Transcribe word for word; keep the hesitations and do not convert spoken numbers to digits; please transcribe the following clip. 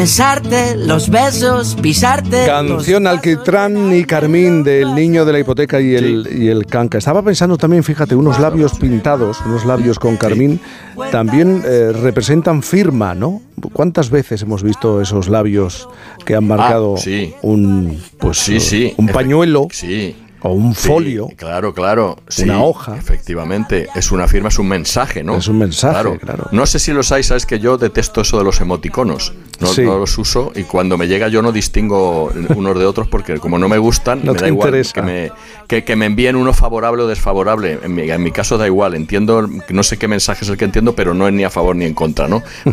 Besarte, los besos, pisarte. Canción Alquitrán y Carmín del Niño de la Hipoteca y el, sí. y el Canca. Estaba pensando también, fíjate, unos labios pintados, unos labios con carmín, también eh, representan firma, ¿no? ¿Cuántas veces hemos visto esos labios que han marcado ah, sí. un, pues, sí, sí. un pañuelo? Sí. O un folio. Sí, claro, claro. Sí, una hoja. Efectivamente. Es una firma, es un mensaje, ¿no? Es un mensaje, claro. claro. No sé si los hay, sabes que yo detesto eso de los emoticonos. No, sí. no los uso y cuando me llega yo no distingo unos de otros porque como no me gustan, no me da igual que me, que, que me envíen uno favorable o desfavorable. En mi, en mi caso da igual. Entiendo, no sé qué mensaje es el que entiendo, pero no es ni a favor ni en contra, ¿no?